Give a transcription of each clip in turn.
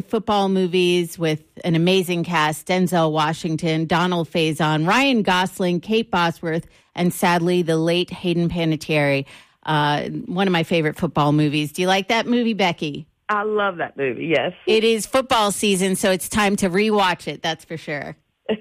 football movies with an amazing cast: Denzel Washington, Donald Faison, Ryan Gosling, Kate Bosworth, and sadly, the late Hayden Panettiere. One of my favorite football movies. Do you like that movie, Becky? I love that movie, yes. It is football season, so it's time to rewatch it, that's for sure.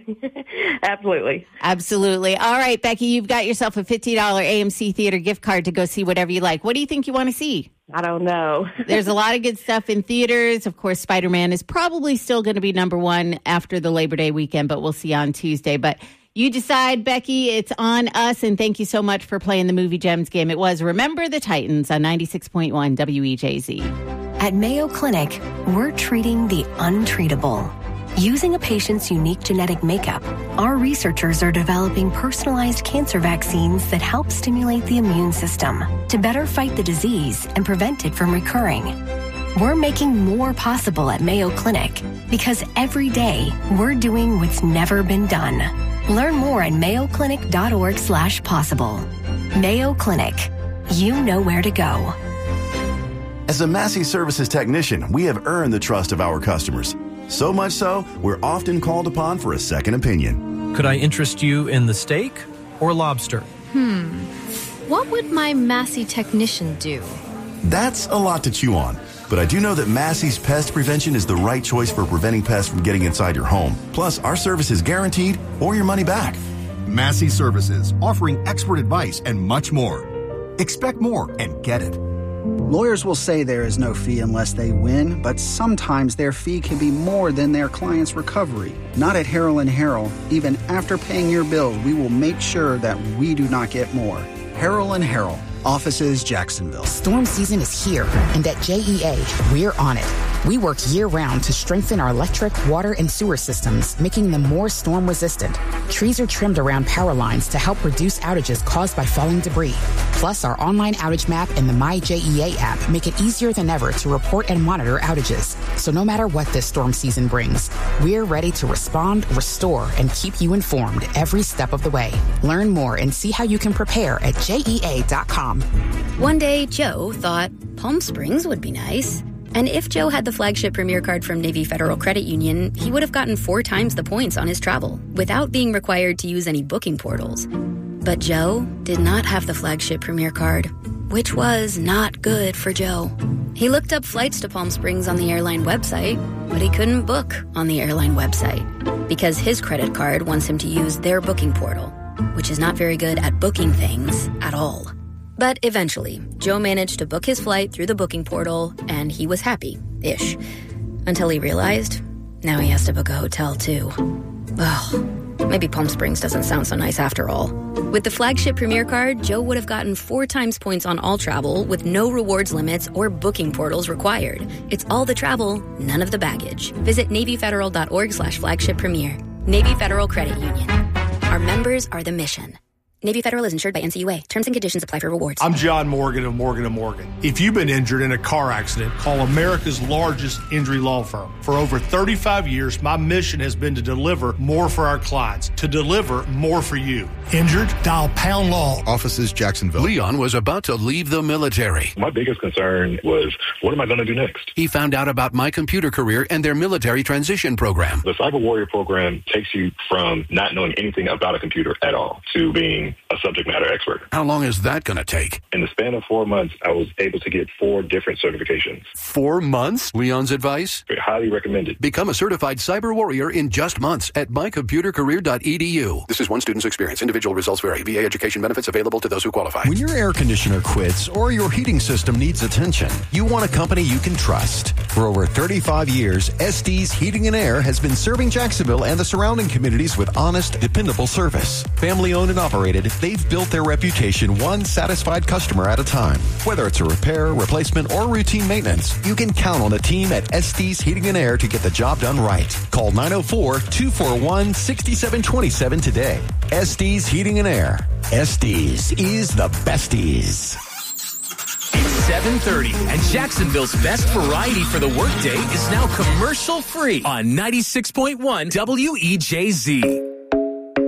Absolutely. Absolutely. All right, Becky, you've got yourself a $50 AMC Theater gift card to go see whatever you like. What do you think you want to see? I don't know. There's a lot of good stuff in theaters. Of course, Spider-Man is probably still going to be number one after the Labor Day weekend, but we'll see on Tuesday. But you decide, Becky. It's on us, and thank you so much for playing the Movie Gems game. It was Remember the Titans on 96.1 WEJZ. At Mayo Clinic, we're treating the untreatable. Using a patient's unique genetic makeup, our researchers are developing personalized cancer vaccines that help stimulate the immune system to better fight the disease and prevent it from recurring. We're making more possible at Mayo Clinic because every day we're doing what's never been done. Learn more at mayoclinic.org/possible. Mayo Clinic. You know where to go. As a Massey Services technician, we have earned the trust of our customers. So much so, we're often called upon for a second opinion. Could I interest you in the steak or lobster? What would my Massey technician do? That's a lot to chew on. But I do know that Massey's Pest Prevention is the right choice for preventing pests from getting inside your home. Plus, our service is guaranteed or your money back. Massey Services, offering expert advice and much more. Expect more and get it. Lawyers will say there is no fee unless they win, but sometimes their fee can be more than their client's recovery. Not at Harrell & Harrell. Even after paying your bills, we will make sure that we do not get more. Harrell & Harrell. Offices, Jacksonville. Storm season is here, and at JEA, we're on it. We work year-round to strengthen our electric, water, and sewer systems, making them more storm-resistant. Trees are trimmed around power lines to help reduce outages caused by falling debris. Plus, our online outage map and the MyJEA app make it easier than ever to report and monitor outages. So no matter what this storm season brings, we're ready to respond, restore, and keep you informed every step of the way. Learn more and see how you can prepare at JEA.com. One day, Joe thought Palm Springs would be nice. And if Joe had the flagship Premier card from Navy Federal Credit Union, he would have gotten 4 times the points on his travel without being required to use any booking portals. But Joe did not have the flagship Premier card, which was not good for Joe. He looked up flights to Palm Springs on the airline website, but he couldn't book on the airline website because his credit card wants him to use their booking portal, which is not very good at booking things at all. But eventually, Joe managed to book his flight through the booking portal, and he was happy-ish. Until he realized, now he has to book a hotel, too. Well, maybe Palm Springs doesn't sound so nice after all. With the flagship Premier card, Joe would have gotten 4 times points on all travel with no rewards limits or booking portals required. It's all the travel, none of the baggage. Visit NavyFederal.org/flagship Premier. Navy Federal Credit Union. Our members are the mission. Navy Federal is insured by NCUA. Terms and conditions apply for rewards. I'm John Morgan of Morgan & Morgan. If you've been injured in a car accident, call America's largest injury law firm. For over 35 years, my mission has been to deliver more for our clients, to deliver more for you. Injured? Dial Pound Law. Offices, Jacksonville. Leon was about to leave the military. My biggest concern was, what am I going to do next? He found out about My Computer Career and their military transition program. The Cyber Warrior program takes you from not knowing anything about a computer at all to being a subject matter expert. How long is that going to take? In the span of 4 months, I was able to get 4 different certifications. 4 months? Leon's advice? Highly recommended. Become a certified cyber warrior in just months at mycomputercareer.edu. This is one student's experience. Individual results vary. VA education benefits available to those who qualify. When your air conditioner quits or your heating system needs attention, you want a company you can trust. For over 35 years, Estes Heating and Air has been serving Jacksonville and the surrounding communities with honest, dependable service. Family owned and operated, they've built their reputation one satisfied customer at a time. Whether it's a repair, replacement, or routine maintenance, you can count on the team at Estes Heating and Air to get the job done right. Call 904-241-6727 today. Estes Heating and Air. Estes is the besties. It's 7:30, and Jacksonville's best variety for the workday is now commercial-free on 96.1 WEJZ.